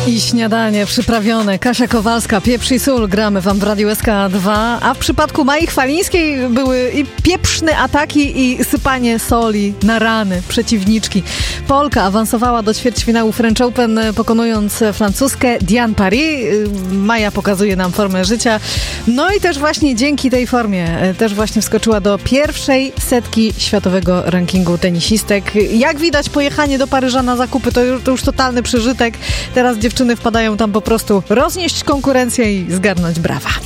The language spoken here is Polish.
I śniadanie przyprawione. Kasia Kowalska, pieprz i sól. Gramy wam w Radiu SK2. A w przypadku Mai Chwalińskiej były i pieprzne ataki i sypanie soli na rany przeciwniczki. Polka awansowała do ćwierćfinału French Open, pokonując francuskę Diane Paris. Maja pokazuje nam formę życia. No i też właśnie dzięki tej formie też właśnie wskoczyła do pierwszej setki światowego rankingu tenisistek. Jak widać, pojechanie do Paryża na zakupy to już totalny przeżytek. Teraz dziewczyny wpadają tam po prostu roznieść konkurencję i zgarnąć brawa.